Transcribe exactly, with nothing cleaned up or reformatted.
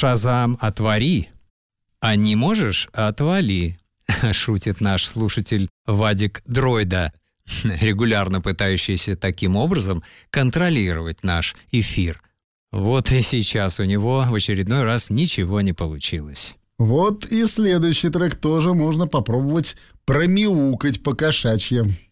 «Шазам, отвори!» «А не можешь? Отвали!» — шутит наш слушатель Вадик Дройда, регулярно пытающийся таким образом контролировать наш эфир. Вот и сейчас у него в очередной раз ничего не получилось. Вот и следующий трек тоже можно попробовать промяукать по-кошачьи.